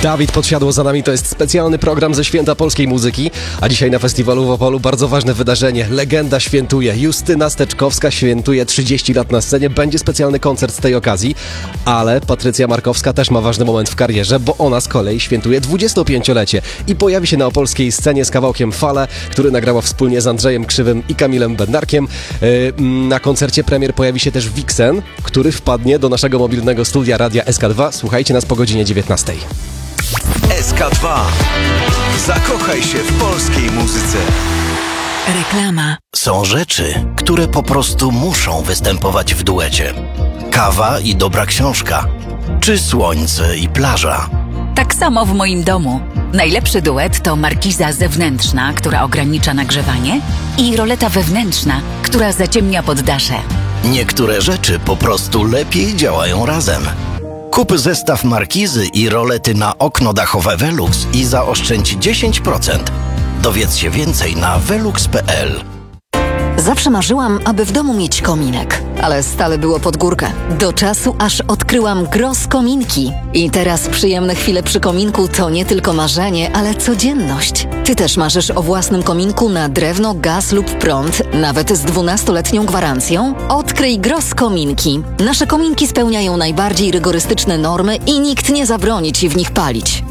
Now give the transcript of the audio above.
Dawid Podsiadło za nami, to jest specjalny program ze Święta Polskiej Muzyki, a dzisiaj na festiwalu w Opolu bardzo ważne wydarzenie. Legenda świętuje, Justyna Steczkowska świętuje 30 lat na scenie, będzie specjalny koncert z tej okazji, ale Patrycja Markowska też ma ważny moment w karierze, bo ona z kolei świętuje 25-lecie i pojawi się na opolskiej scenie z kawałkiem Fale, który nagrała wspólnie z Andrzejem Krzywym i Kamilem Bednarkiem. Na koncercie premier pojawi się też Vixen, który wpadnie do naszego mobilnego studia Radia SK2. Słuchajcie nas po godzinie 19. SK2. Zakochaj się w polskiej muzyce. Reklama. Są rzeczy, które po prostu muszą występować w duecie. Kawa i dobra książka, czy słońce i plaża. Tak samo w moim domu. Najlepszy duet to markiza zewnętrzna, która ogranicza nagrzewanie, i roleta wewnętrzna, która zaciemnia poddasze. Niektóre rzeczy po prostu lepiej działają razem. Kup zestaw markizy i rolety na okno dachowe Velux i zaoszczędź 10%. Dowiedz się więcej na velux.pl. Zawsze marzyłam, aby w domu mieć kominek, ale stale było pod górkę. Do czasu, aż odkryłam Gross Kominki. I teraz przyjemne chwile przy kominku to nie tylko marzenie, ale codzienność. Ty też marzysz o własnym kominku na drewno, gaz lub prąd, nawet z 12-letnią gwarancją? Odkryj Gross Kominki. Nasze kominki spełniają najbardziej rygorystyczne normy i nikt nie zabroni ci w nich palić.